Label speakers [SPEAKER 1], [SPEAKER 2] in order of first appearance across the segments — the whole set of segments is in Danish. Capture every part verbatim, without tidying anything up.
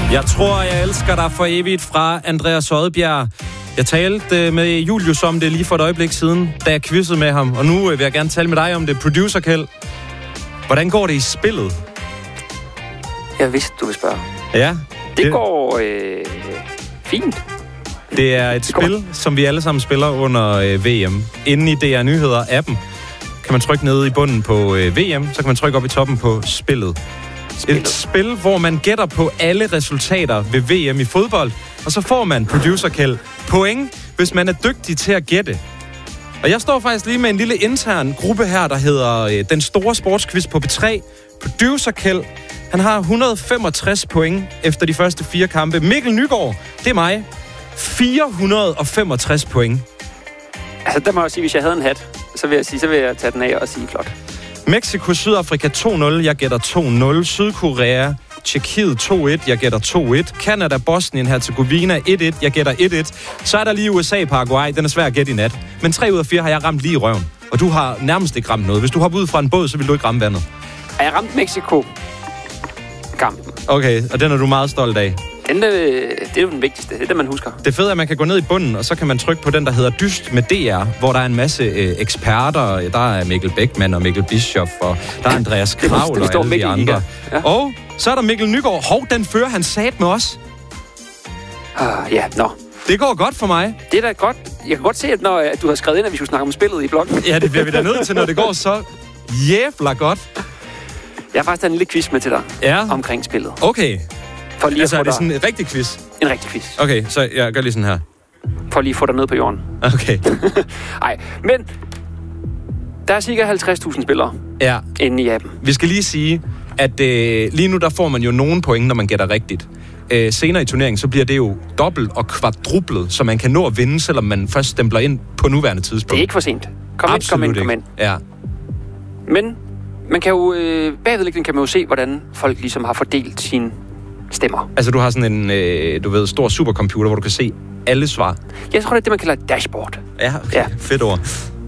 [SPEAKER 1] Jeg tror, jeg elsker dig for evigt fra Andreas Odbjerg. Jeg talte med Julius om det lige for et øjeblik siden, da jeg quizzede med ham. Og nu vil jeg gerne tale med dig om det. Producer Kjeld, hvordan går det i spillet?
[SPEAKER 2] Jeg vidste, du vil spørge.
[SPEAKER 1] Ja.
[SPEAKER 2] Det, det går øh, fint.
[SPEAKER 1] Det er et det spil, går. som vi alle sammen spiller under øh, V M. Inde i D R Nyheder-appen kan man trykke nede i bunden på øh, V M, så kan man trykke op i toppen på spillet. Spillet. Et spil, hvor man gætter på alle resultater ved V M i fodbold, og så får man, producer Kjeld, point, hvis man er dygtig til at gætte. Og jeg står faktisk lige med en lille intern gruppe her, der hedder øh, Den Store Sportsquiz på P tre. Producer Kjeld, han har et hundrede og femogtres point efter de første fire kampe. Mikkel Nygaard, det er mig, fire hundrede og femogtres point.
[SPEAKER 2] Altså, der må jeg sige, hvis jeg havde en hat, så vil jeg sige, så vil jeg tage den af og sige flot.
[SPEAKER 1] Mexico, Sydafrika to nul, jeg gætter to nul. Sydkorea, Tjekkiet to et, jeg gætter to et. Canada, Bosnien, Herzegovina et et, jeg gætter et et. Så er der lige U S A, Paraguay, den er svær at gætte i nat. Men tre ud af fire har jeg ramt lige i røven. Og du har nærmest ikke ramt noget. Hvis du hopper ud fra en båd, så vil du ikke ramme vandet.
[SPEAKER 2] Er jeg ramt Mexico? Kampen.
[SPEAKER 1] Okay, og den er du meget stolt af.
[SPEAKER 2] Den, øh, det er jo den vigtigste. Det er det, man husker.
[SPEAKER 1] Det fede er, at man kan gå ned i bunden, og så kan man trykke på den, der hedder Dyst med D R, hvor der er en masse øh, eksperter. Der er Mikkel Bækman og Mikkel Bischoff, og der er Andreas Kravl og alle de andre. Ja. Og så er der Mikkel Nygaard. Hov, den fører han sat med os.
[SPEAKER 2] Ah, ja, nå.
[SPEAKER 1] Det går godt for mig.
[SPEAKER 2] Det er da godt. Jeg kan godt se, at når at du har skrevet ind, at vi skulle snakke om spillet i bloggen.
[SPEAKER 1] Ja, det bliver vi da nødt til, når det går så jævla godt.
[SPEAKER 2] Jeg har faktisk en lille quiz med til dig
[SPEAKER 1] ja.
[SPEAKER 2] omkring spillet.
[SPEAKER 1] Okay.
[SPEAKER 2] For lige
[SPEAKER 1] altså, er det
[SPEAKER 2] dig...
[SPEAKER 1] sådan en rigtig quiz?
[SPEAKER 2] En rigtig quiz.
[SPEAKER 1] Okay, så jeg gør lige sådan her.
[SPEAKER 2] For lige at få dig ned på jorden.
[SPEAKER 1] Okay.
[SPEAKER 2] Nej, men der er cirka halvtreds tusind spillere
[SPEAKER 1] ja.
[SPEAKER 2] inde i appen.
[SPEAKER 1] Vi skal lige sige, at øh, lige nu der får man jo nogle point, når man gætter rigtigt. Øh, senere i turneringen, så bliver det jo dobbelt og kvadruplet, så man kan nå at vinde, selvom man først stempler ind på nuværende tidspunkt.
[SPEAKER 2] Det er ikke for sent. Kom ind, kom ind, kom ind.
[SPEAKER 1] Ja.
[SPEAKER 2] Men man kan jo, øh, bagvedliggende kan man jo se, hvordan folk ligesom har fordelt sine stemmer.
[SPEAKER 1] Altså, du har sådan en, øh, du ved, stor supercomputer, hvor du kan se alle svar.
[SPEAKER 2] Jeg tror, det er det, man kalder et dashboard.
[SPEAKER 1] Ja, okay. Ja. Fedt ord.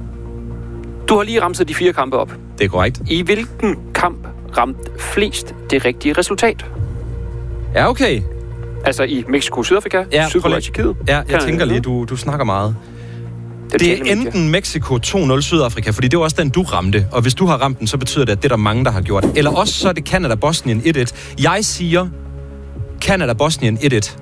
[SPEAKER 2] Du har lige ramset de fire kampe op.
[SPEAKER 1] Det er korrekt.
[SPEAKER 2] I hvilken kamp ramte flest det rigtige resultat?
[SPEAKER 1] Ja, okay.
[SPEAKER 2] Altså i Mexico, Sydafrika,
[SPEAKER 1] ja,
[SPEAKER 2] Sydkorea, Tjekkiet.
[SPEAKER 1] Ja, jeg kan tænker lige, du, du snakker meget. Det, det er enten Mexico to nul Sydafrika, fordi det er også den, du ramte. Og hvis du har ramt den, så betyder det, at det er der mange, der har gjort. Eller også så er det Canada, Bosnien et et. Jeg siger Canada, Bosnien et et.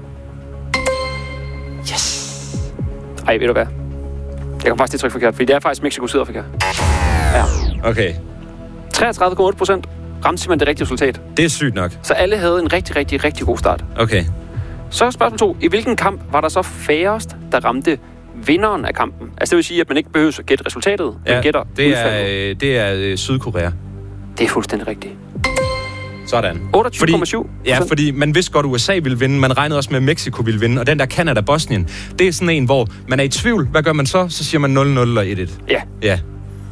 [SPEAKER 2] Yes! Ej, ved du hvad? Jeg kan faktisk det trykke forkert, fordi det er faktisk Mexico, Sydafrika. Ja.
[SPEAKER 1] Okay.
[SPEAKER 2] treogtredive komma otte procent ramte simpelthen det rigtige resultat.
[SPEAKER 1] Det er sygt nok.
[SPEAKER 2] Så alle havde en rigtig, rigtig, rigtig god start.
[SPEAKER 1] Okay.
[SPEAKER 2] Så spørgsmål to. I hvilken kamp var der så færrest, der ramte vinderen af kampen? Altså det vil sige, at man ikke behøver at gætte resultatet,
[SPEAKER 1] ja,
[SPEAKER 2] man gætter
[SPEAKER 1] det er, det er Sydkorea.
[SPEAKER 2] Det er fuldstændig rigtigt.
[SPEAKER 1] Sådan.
[SPEAKER 2] otteogtyve komma syv.
[SPEAKER 1] Ja, fordi man vidste godt, at U S A ville vinde. Man regnede også med, at Mexico ville vinde. Og den der Canada-Bosnien, det er sådan en, hvor man er i tvivl. Hvad gør man så? Så siger man nul nul og et et.
[SPEAKER 2] Ja.
[SPEAKER 1] Ja.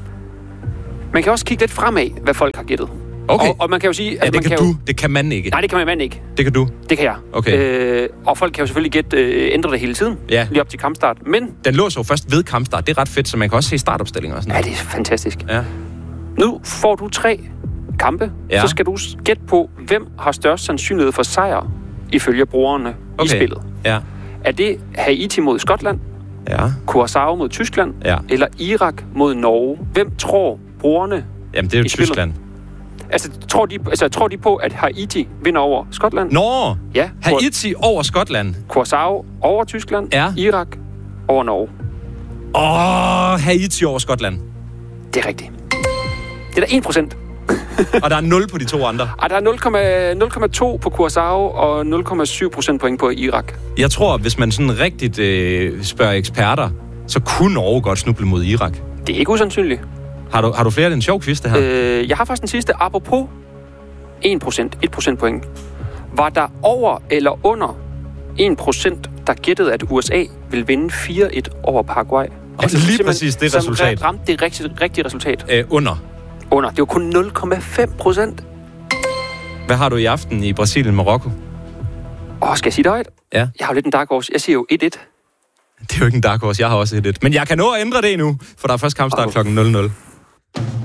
[SPEAKER 2] Man kan også kigge lidt fremad, hvad folk har gættet.
[SPEAKER 1] Okay.
[SPEAKER 2] Og, og man kan jo sige...
[SPEAKER 1] Ja, det
[SPEAKER 2] man
[SPEAKER 1] kan,
[SPEAKER 2] kan
[SPEAKER 1] du.
[SPEAKER 2] Jo...
[SPEAKER 1] Det kan man ikke.
[SPEAKER 2] Nej, det kan man ikke.
[SPEAKER 1] Det kan du.
[SPEAKER 2] Det kan jeg.
[SPEAKER 1] Okay.
[SPEAKER 2] Øh, og folk kan jo selvfølgelig gætte, øh, ændre det hele tiden.
[SPEAKER 1] Ja.
[SPEAKER 2] Lige op til kampstart. Men...
[SPEAKER 1] Den låser jo først ved kampstart. Det er ret fedt, så man kan også se startopstillinger og sådan.
[SPEAKER 2] Ja, det er fantastisk.
[SPEAKER 1] Ja.
[SPEAKER 2] Nu får du tre kampe. Ja. Så skal du gætte på, hvem har størst sandsynlighed for sejr ifølge brugerne okay. i spillet.
[SPEAKER 1] Ja.
[SPEAKER 2] Er det Haiti mod Skotland?
[SPEAKER 1] Ja.
[SPEAKER 2] Curaçao mod Tyskland?
[SPEAKER 1] Ja.
[SPEAKER 2] Eller Irak mod Norge? Hvem tror brugerne?
[SPEAKER 1] Jamen, det er jo Tyskland.
[SPEAKER 2] Altså tror, de, altså, tror de på, at Haiti vinder over Skotland?
[SPEAKER 1] Nå!
[SPEAKER 2] Ja.
[SPEAKER 1] Haiti over Skotland?
[SPEAKER 2] Curaçao over Tyskland?
[SPEAKER 1] Ja.
[SPEAKER 2] Irak over Norge?
[SPEAKER 1] Åh, oh, Haiti over Skotland.
[SPEAKER 2] Det er rigtigt. Det er der en procent.
[SPEAKER 1] Og der er nul på de to andre.
[SPEAKER 2] Ej, der er nul komma to på Curaçao og nul komma syv procent point på Irak.
[SPEAKER 1] Jeg tror, hvis man sådan rigtigt øh, spørger eksperter, så kunne Norge godt snuble mod Irak.
[SPEAKER 2] Det er ikke usandsynligt.
[SPEAKER 1] Har du, har du flere af den sjov quiz, det her?
[SPEAKER 2] Øh, jeg har faktisk den sidste. Apropos en procent, et procent point. Var der over eller under en procent, der gættede, at U S A ville vinde fire et over Paraguay?
[SPEAKER 1] Altså lige præcis det resultat.
[SPEAKER 2] Som ramte det rigtige, rigtige resultat.
[SPEAKER 1] Øh, under.
[SPEAKER 2] Under. Det var kun nul komma fem procent.
[SPEAKER 1] Hvad har du i aften i Brasilien-Marokko?
[SPEAKER 2] Åh, skal jeg sige det højt?
[SPEAKER 1] Ja.
[SPEAKER 2] Jeg har jo lidt en dark horse. Jeg siger jo et et.
[SPEAKER 1] Det er jo ikke en dark horse. Jeg har også et et. Men jeg kan nå at ændre det nu, for der er først kampstart klokken nul nul.